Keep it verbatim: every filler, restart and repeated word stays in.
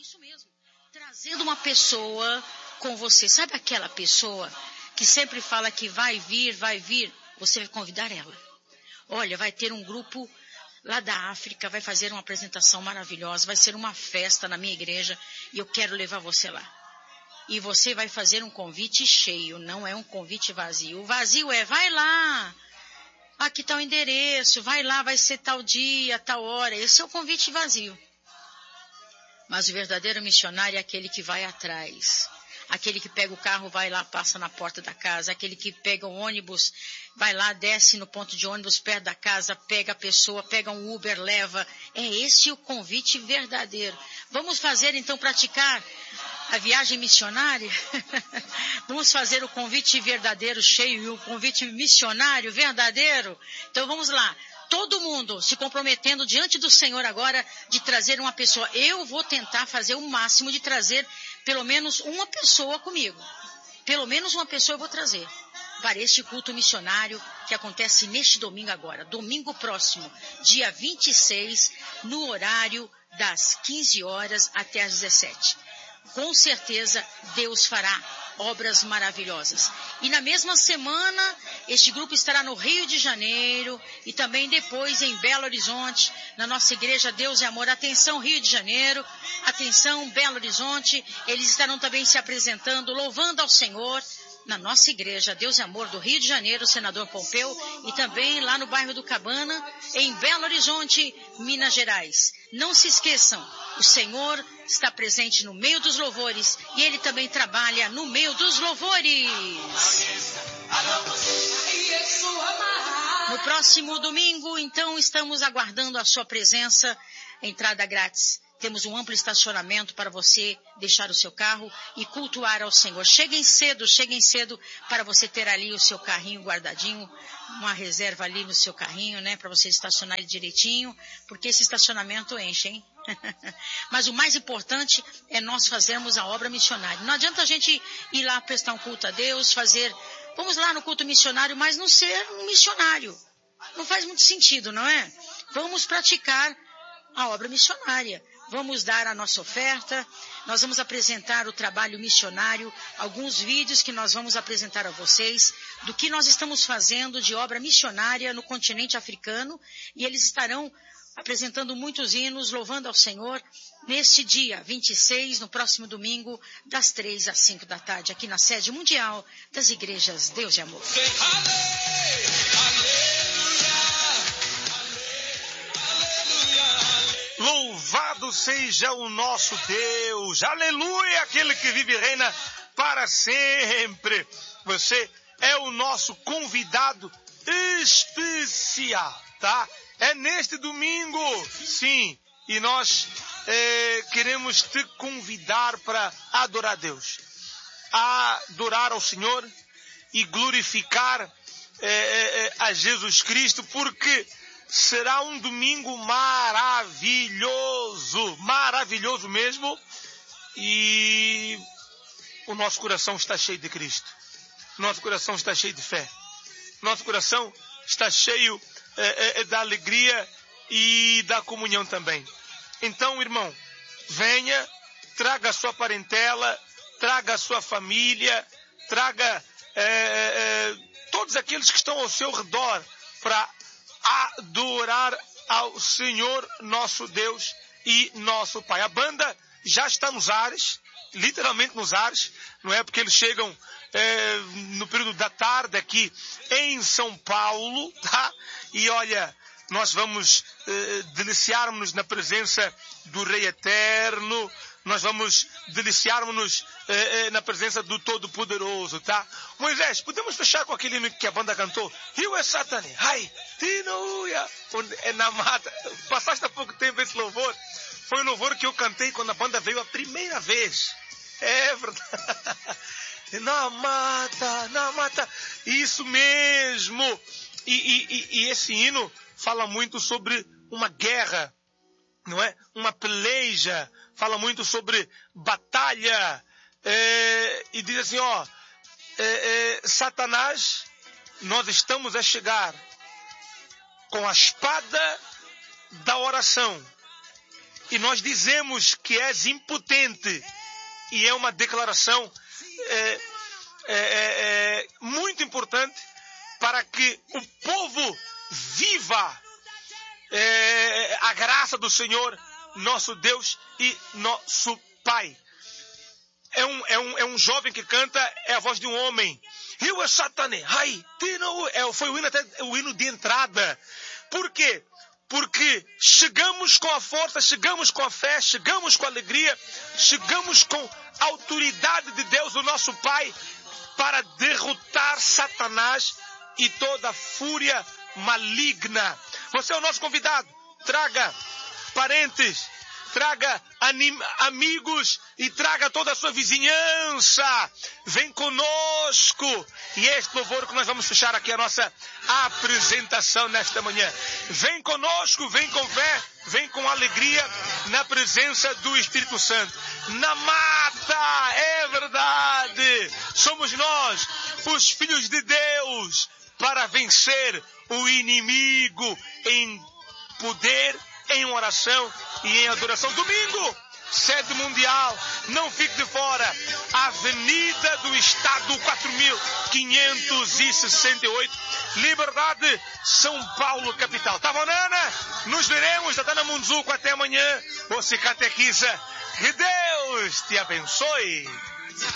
isso mesmo. Trazendo uma pessoa com você. Sabe aquela pessoa que sempre fala que vai vir, vai vir? Você vai convidar ela. Olha, vai ter um grupo lá da África, vai fazer uma apresentação maravilhosa, vai ser uma festa na minha igreja e eu quero levar você lá. E você vai fazer um convite cheio, não é um convite vazio. O vazio é, vai lá, aqui está o endereço, vai lá, vai ser tal dia, tal hora. Esse é o convite vazio. Mas o verdadeiro missionário é aquele que vai atrás. Aquele que pega o carro, vai lá, passa na porta da casa. Aquele que pega o ônibus, vai lá, desce no ponto de ônibus perto da casa, pega a pessoa, pega um Uber, leva. É esse o convite verdadeiro. Vamos fazer, então, praticar a viagem missionária? Vamos fazer o convite verdadeiro cheio e o convite missionário verdadeiro? Então, vamos lá. Todo mundo se comprometendo diante do Senhor agora de trazer uma pessoa. Eu vou tentar fazer o máximo de trazer pelo menos uma pessoa comigo. Pelo menos uma pessoa eu vou trazer para este culto missionário que acontece neste domingo agora. Domingo próximo, dia vinte e seis, no horário das quinze horas até as dezessete. Com certeza Deus fará obras maravilhosas. E na mesma semana, este grupo estará no Rio de Janeiro e também depois em Belo Horizonte, na nossa igreja Deus é Amor. Atenção, Rio de Janeiro, atenção, Belo Horizonte, eles estarão também se apresentando, louvando ao Senhor, na nossa igreja Deus é Amor do Rio de Janeiro, Senador Pompeu, e também lá no bairro do Cabana, em Belo Horizonte, Minas Gerais. Não se esqueçam, o Senhor está presente no meio dos louvores e Ele também trabalha no meio dos louvores. No próximo domingo, então, estamos aguardando a sua presença, entrada grátis. Temos um amplo estacionamento para você deixar o seu carro e cultuar ao Senhor. Cheguem cedo, cheguem cedo para você ter ali o seu carrinho guardadinho, uma reserva ali no seu carrinho, né, para você estacionar ele direitinho, porque esse estacionamento enche, hein? Mas o mais importante é nós fazermos a obra missionária. Não adianta a gente ir lá prestar um culto a Deus, fazer, vamos lá no culto missionário, mas não ser um missionário. Não faz muito sentido, não é? Vamos praticar a obra missionária. Vamos dar a nossa oferta, nós vamos apresentar o trabalho missionário, alguns vídeos que nós vamos apresentar a vocês do que nós estamos fazendo de obra missionária no continente africano, e eles estarão apresentando muitos hinos, louvando ao Senhor, neste dia vinte e seis, no próximo domingo, das três às cinco da tarde, aqui na sede mundial das igrejas Deus de Amor. Louvado seja o nosso Deus, aleluia, aquele que vive e reina para sempre. Você é o nosso convidado especial, tá? É neste domingo, sim, e nós é, queremos te convidar para adorar a Deus, adorar ao Senhor e glorificar é, é, a Jesus Cristo, porque será um domingo maravilhoso, maravilhoso mesmo, e o nosso coração está cheio de Cristo, nosso coração está cheio de fé, nosso coração está cheio é, é, da alegria e da comunhão também. Então, irmão, venha, traga a sua parentela, traga a sua família, traga é, é, todos aqueles que estão ao seu redor para adorar ao Senhor nosso Deus e nosso Pai. A banda já está nos ares, literalmente nos ares, não é? Porque eles chegam é, no período da tarde aqui em São Paulo, tá? E olha, nós vamos é, deliciar-nos na presença do Rei Eterno, nós vamos deliciar-nos eh, eh, na presença do Todo-Poderoso, tá? Moisés, podemos fechar com aquele hino que a banda cantou? Rio é Satani, ai, Tinuia, é na mata. Passaste há pouco tempo esse louvor. Foi o louvor que eu cantei quando a banda veio a primeira vez. É verdade. Na mata, na mata. Isso mesmo. E, e, e, e esse hino fala muito sobre uma guerra, não é? Uma peleja, fala muito sobre batalha, é, e diz assim, ó, é, é, Satanás, nós estamos a chegar com a espada da oração, e nós dizemos que és impotente. E é uma declaração é, é, é, muito importante para que o povo viva é, a graça do Senhor, nosso Deus e nosso Pai. É um, é um, é um jovem que canta, é a voz de um homem. Eu é Satane, ai, foi o hino, até o hino de entrada. Por quê? Porque chegamos com a força, chegamos com a fé, chegamos com a alegria, chegamos com a autoridade de Deus, o nosso Pai, para derrotar Satanás e toda a fúria maligna. Você é o nosso convidado. Traga parentes, traga anim, amigos e traga toda a sua vizinhança. Vem conosco. E este louvor que nós vamos fechar aqui a nossa apresentação nesta manhã. Vem conosco, vem com fé, vem com alegria na presença do Espírito Santo. Na mata, é verdade. Somos nós, os filhos de Deus, para vencer o inimigo em poder, em oração e em adoração. Domingo, sede mundial, não fique de fora. Avenida do Estado quatro mil quinhentos e sessenta e oito, Liberdade, São Paulo, capital. Tá bom, Nana? Nos veremos, Tatana Munzuco, até amanhã. Você catequiza. Que Deus te abençoe.